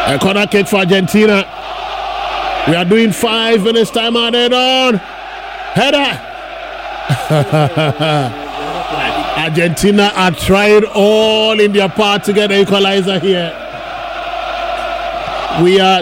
A corner kick for Argentina. We are doing 5 minutes time added on. Header. Argentina are trying all in their part to get the equalizer here. We are